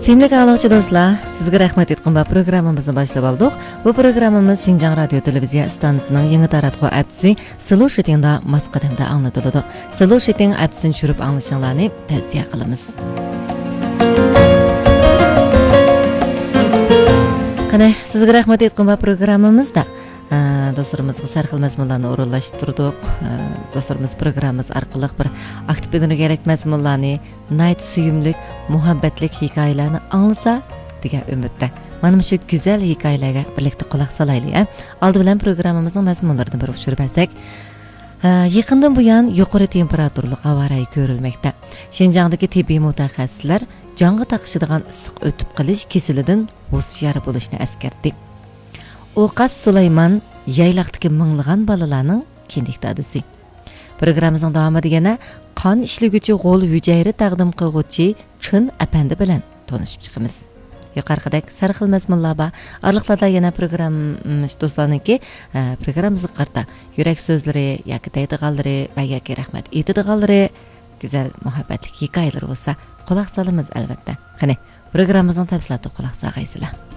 Sevimli ağlıqçı dostlar, sizga rahmat etqin bu programmamizni boshlab oldik. Bu programmamiz Xinjiang Radio televiziya stansiyasining yangi taratquv appsi Slушаtingda masqadamda anglatiladi. Slушатing appsini tushirib anglashinglarni tavsiya qilamiz. Qani, sizga rahmat etqin bu programmamizda dostlarımızga sarxil mazmunlarni o'rinlashtirdik. Dostlarımız programmamiz orqali bir aktiv energetik mazmunlarni, nayt suyumlik, muhabbatlik hikoyalarni anglasa degan umidda. Mana shu go'zal hikoyalarga birlikda quloq solaylik. Oldi bilan programmamizning mazmunlarini bir tushirib olsak, yaqindan buyon yuqori temperaturali havo rayi ko'rilmoqda. Xinjiangdagi tibbiy mutaxassislar jonga taqishadigan issiq o'tib qilish kasalidan hushyor bo'lishni eskartdi. O'qas Sulaymon yaylaqdagi minglagan bolalarning kindik dadisi. Programmamizning davomida yana qon ishlaguvchi g'o'l hujayra taqdim qilguvchi Chin apandi bilan tanishib chiqamiz. Yuqoridagi sarxil mazmunlar bor. Arliqlarda yana programmamiz do'stlarniki programmamizga qarta yurak so'zlari yoki deydiganlari va yoki rahmat aytadiganlari go'zal muhabbatli hikoyalar bo'lsa, quloq solamiz albatta. Qani, programmamizning tafsilotida quloq solgaysizlar.